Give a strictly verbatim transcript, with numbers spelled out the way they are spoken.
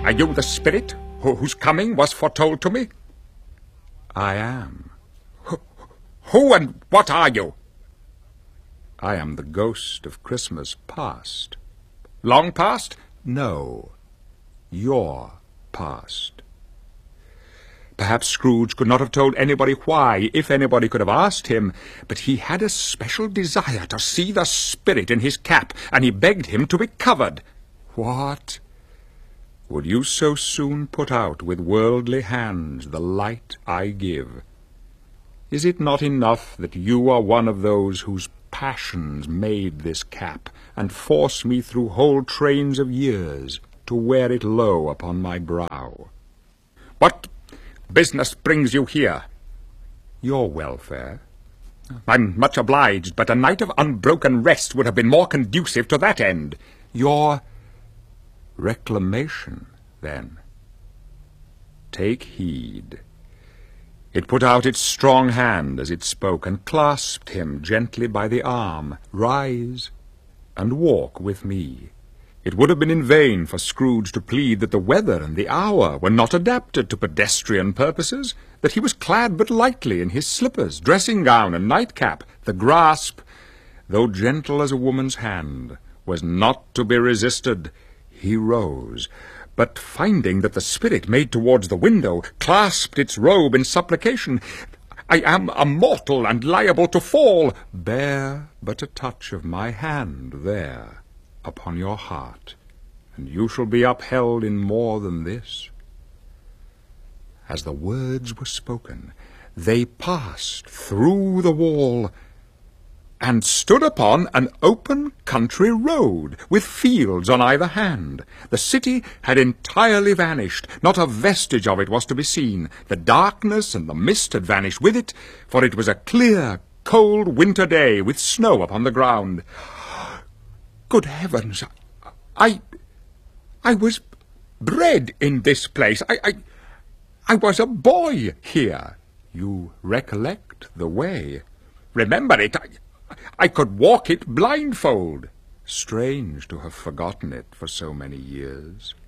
Are you the spirit who, whose coming was foretold to me? I am. Who, who and what are you? I am the ghost of Christmas past. Long past? No, your past. Perhaps Scrooge could not have told anybody why, if anybody could have asked him, but he had a special desire to see the spirit in his cap, and he begged him to be covered. What? Would you so soon put out with worldly hands the light I give? Is it not enough that you are one of those whose passions made this cap, and force me through whole trains of years to wear it low upon my brow? What business brings you here? Your welfare. I'm much obliged, but a night of unbroken rest would have been more conducive to that end. Your reclamation, then. Take heed. It put out its strong hand as it spoke, and clasped him gently by the arm. Rise, and walk with me. It would have been in vain for Scrooge to plead that the weather and the hour were not adapted to pedestrian purposes, that he was clad but lightly in his slippers, dressing-gown, and nightcap. The grasp, though gentle as a woman's hand, was not to be resisted. He rose, but finding that the spirit made towards the window, clasped its robe in supplication. I am a mortal and liable to fall. Bear but a touch of my hand there upon your heart, and you shall be upheld in more than this. As the words were spoken, they passed through the wall, and stood upon an open country road, with fields on either hand. The city had entirely vanished. Not a vestige of it was to be seen. The darkness and the mist had vanished with it, for it was a clear, cold winter day, with snow upon the ground. Good heavens! I... I was bred in this place. I... I, I was a boy here. You recollect the way? Remember it. I... I could walk it blindfold. Strange to have forgotten it for so many years.